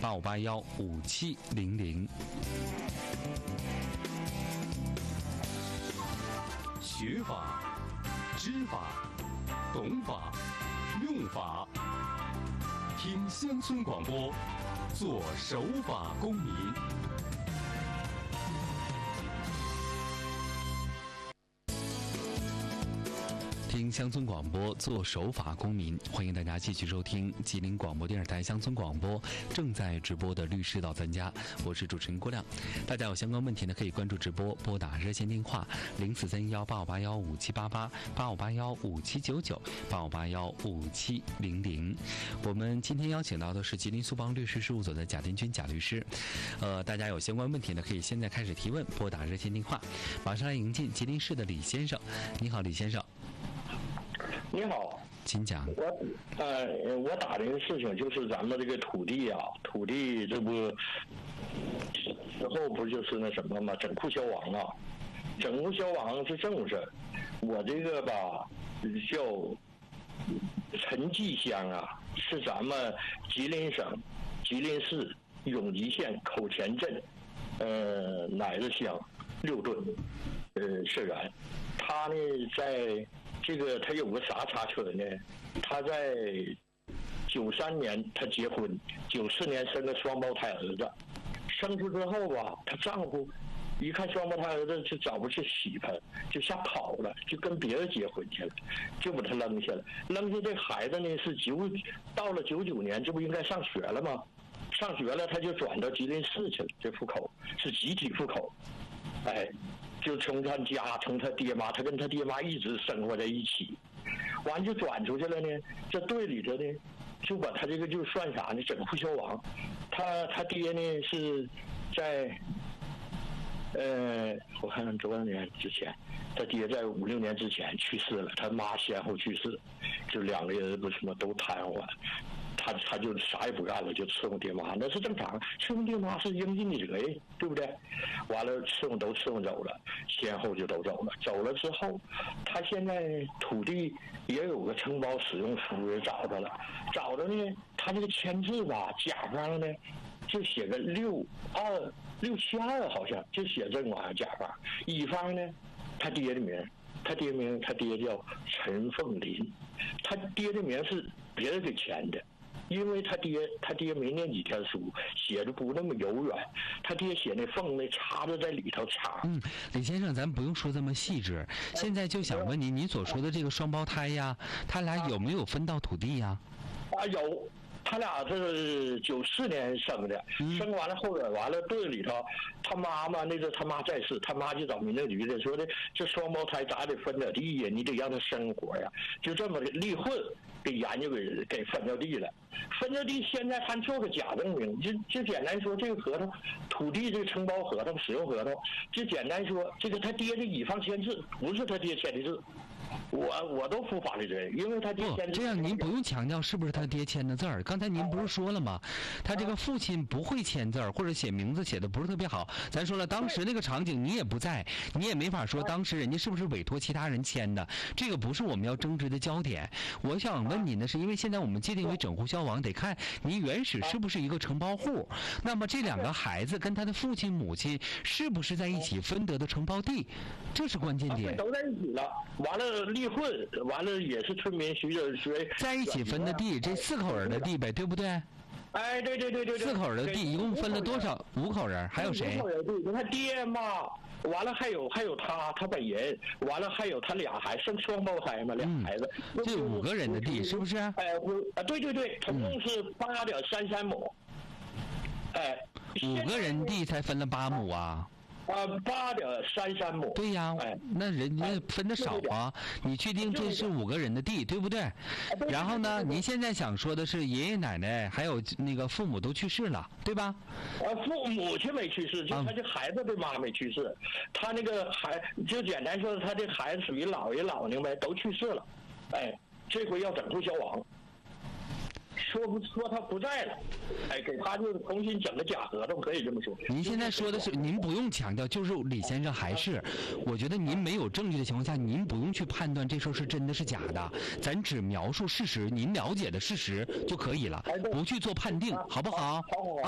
85815700。 学法、知法、懂法、用法，听乡村广播，做守法公民。 听乡村广播，做守法公民。欢迎大家继续收听吉林广播电视台乡村广播正在直播的律师到咱家，我是主持人郭亮。大家有相关问题呢，可以关注直播，拨打热线电话043185815788、85815799、85815700。我们今天邀请到的是吉林苏邦律师事务所的贾天军贾律师。大家有相关问题呢，可以现在开始提问，拨打热线电话。马上来迎进吉林市的李先生。你好，李先生。 你好， 请讲。 我打这个事情就是咱们这个土地啊，土地这不之后不就是那什么吗？整库消亡啊，整库消亡是正事。我这个吧叫陈记乡啊，是咱们吉林省吉林市永吉县口前镇乃子乡6吨社员。他呢在这个他有个啥插车呢？他在93年他结婚，94年生个双胞胎儿子，生出之后吧，她丈夫一看双胞胎儿子就找不去媳妇，就瞎跑了，就跟别人结婚去了，就把他扔下了。扔下这孩子呢是到了99年，这不应该上学了吗？上学了他就转到吉林市去了，这户口是集体户口，就从他爹妈，他跟他爹妈一直生活在一起，完就转出去了呢。这队里头呢，就把他这个就算啥呢？整户消亡。他爹呢是在我看多少年之前，他爹在5、6年之前去世了，他妈先后去世，就两个人不什么都瘫痪。他就啥也不干了，就伺候爹妈，那是正常。伺候爹妈是应尽的责任，对不对？完了，都伺候走了，先后就都走了。走了之后，他现在土地也有个承包使用书也找着了，找着呢，他这个签字吧，甲方呢就写个672，好像就写这玩意儿甲方，乙方呢他爹的名。他爹叫陈凤林，他爹的名是别人给签的，因为他爹没念几天书，写的不那么悠远，他爹写那凤那插着在里头插。 李先生，咱不用说这么细致，现在就想问你所说的这个双胞胎呀，他俩有没有分到土地呀？ 有。他俩是94年生的，生完了后边完了队里头，他妈妈那个他妈在世，他妈就找民政局的说的，这双胞胎咱得分点地呀，你得让他生活呀，就这么的离婚给研究给分到地了，分到地现在还做个假证明，就简单说这个合同，土地这个承包合同使用合同，就简单说这个他爹的乙方签字，不是他爹签的字。我都负法律责任，因为他爹签字。 这样您不用强调是不是他爹签的字儿。刚才您不是说了吗？他这个父亲不会签字儿，或者写名字写的不是特别好。咱说了，当时那个场景你也不在，你也没法说当时人家是不是委托其他人签的。这个不是我们要争执的焦点。我想问你呢，是因为现在我们界定为整户消亡，得看你原始是不是一个承包户。那么这两个孩子跟他的父亲母亲是不是在一起分得的承包地，这是关键点。 都在一起了，完了离婚，完了也是村民学在一起分的地，这4口人的地呗，对不对？ 对 4口人的地一共分了多少？5口人，还有谁？5 口人地，他爹妈，完了还有他本人，完了还有他俩孩子，生双胞胎嘛，俩孩子。 这5个人的地是不是？ 对，总共是8.33亩。 5个人地才分了8亩啊。 8.33亩。 对呀，那人家分的少啊。你确定这是5个人的地，对不对？然后呢，您现在想说的是爷爷奶奶还有那个父母都去世了，对吧？ 母亲没去世，就他这孩子的妈没去世，他那个就简单说，他这孩子属于姥爷姥娘呗，都去世了。这回要整户消亡。说他不在了，给他就重新整个假合同，可以这么说。 您现在说的是，您不用强调，就是李先生还是，我觉得您没有证据的情况下，您不用去判断这事儿是真的是假的，咱只描述事实，您了解的事实就可以了，不去做判定，好不好？ 好。